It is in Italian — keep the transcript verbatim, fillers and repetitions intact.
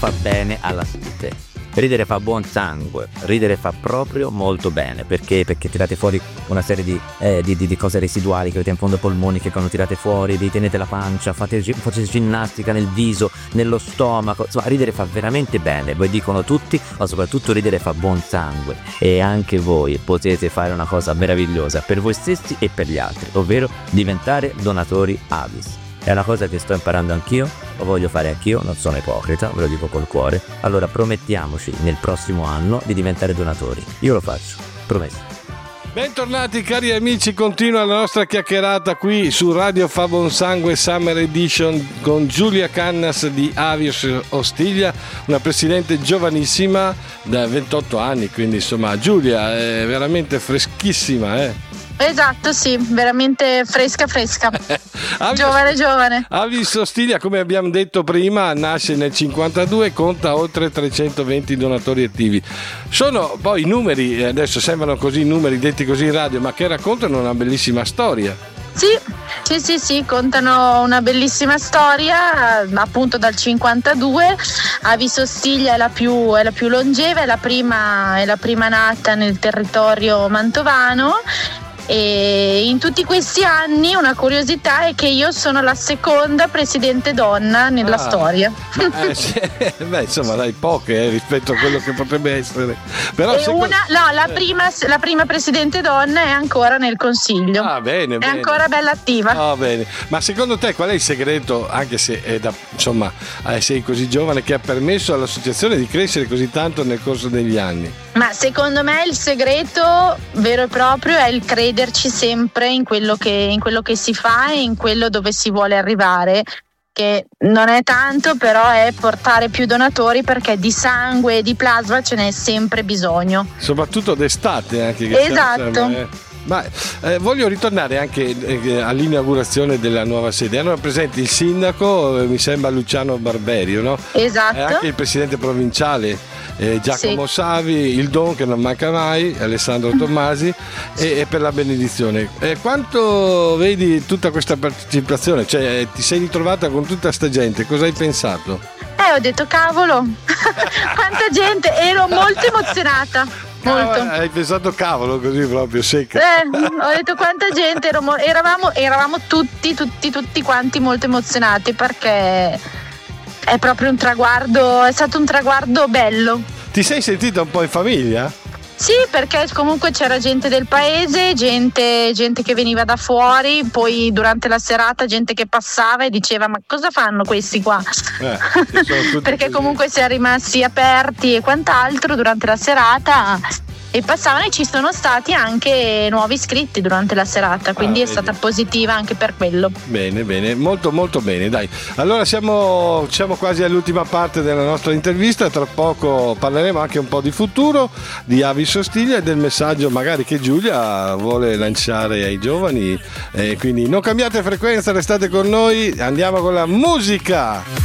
fa bene alla salute. Ridere fa buon sangue, ridere fa proprio molto bene, perché perché tirate fuori una serie di, eh, di, di, di cose residuali che avete in fondo ai polmoni, che quando tirate fuori vi tenete la pancia, fate, fate ginnastica nel viso, nello stomaco, insomma ridere fa veramente bene, voi dicono tutti, ma soprattutto ridere fa buon sangue, e anche voi potete fare una cosa meravigliosa per voi stessi e per gli altri, ovvero diventare donatori Avis. È una cosa che sto imparando anch'io, lo voglio fare anch'io, non sono ipocrita, ve lo dico col cuore. Allora promettiamoci nel prossimo anno di diventare donatori. Io lo faccio, promesso. Bentornati cari amici, continua la nostra chiacchierata qui su Radio Fa Buon Sangue Summer Edition con Giulia Cannas di Avis Ostiglia, una presidente giovanissima da ventotto anni, quindi insomma Giulia è veramente freschissima, eh? Esatto, sì, veramente fresca fresca. Avis, giovane giovane. Avis Ostiglia, come abbiamo detto prima, nasce nel cinquantadue e conta oltre trecentoventi donatori attivi. Sono poi i numeri, adesso sembrano così numeri detti così in radio, ma che raccontano una bellissima storia. Sì, sì, sì, sì, contano una bellissima storia, appunto dal cinquantadue. Avis Ostiglia è la più, è la più longeva, è la prima, è la prima nata nel territorio mantovano. E in tutti questi anni una curiosità è che io sono la seconda presidente donna nella ah, storia. Ma, eh, sì, beh, insomma, dai, poche eh, rispetto a quello che potrebbe essere. Però e secondo... una, no, la prima, la prima presidente donna è ancora nel consiglio. Ah, bene, è bene. ancora bella attiva. Ah, bene. Ma secondo te qual è il segreto, anche se è da, insomma, sei così giovane, che ha permesso all'associazione di crescere così tanto nel corso degli anni? Ma secondo me il segreto vero e proprio è il crederci sempre in quello che, in quello che si fa e in quello dove si vuole arrivare, che non è tanto, però è portare più donatori, perché di sangue e di plasma ce n'è sempre bisogno. Soprattutto d'estate anche. Che esatto. Sempre, eh. Ma eh, voglio ritornare anche eh, all'inaugurazione della nuova sede. Erano presenti il sindaco, eh, mi sembra Luciano Barberio, no? Esatto. E anche il presidente provinciale eh, Giacomo sì. Savi, il Don che non manca mai, Alessandro Tommasi, e, e per la benedizione. Eh, quanto vedi tutta questa partecipazione? Cioè, ti sei ritrovata con tutta sta gente? Cosa hai pensato? Eh, ho detto cavolo, quanta gente, ero molto emozionata. Molto. Hai pensato cavolo così proprio secca? Eh, ho detto quanta gente, eravamo, eravamo, eravamo tutti, tutti, tutti quanti molto emozionati, perché è proprio un traguardo, è stato un traguardo bello. Ti sei sentita un po' in famiglia? Sì, perché comunque c'era gente del paese, gente, gente che veniva da fuori, poi durante la serata gente che passava e diceva ma cosa fanno questi qua? Eh, perché comunque si è rimasti aperti e quant'altro durante la serata e passavano, e ci sono stati anche nuovi iscritti durante la serata, quindi ah, è stata positiva anche per quello. Bene, bene, molto molto bene, dai. Allora siamo, siamo quasi all'ultima parte della nostra intervista, tra poco parleremo anche un po' di futuro, di Avis Ostiglia e del messaggio magari che Giulia vuole lanciare ai giovani, eh, quindi non cambiate frequenza, restate con noi, andiamo con la musica.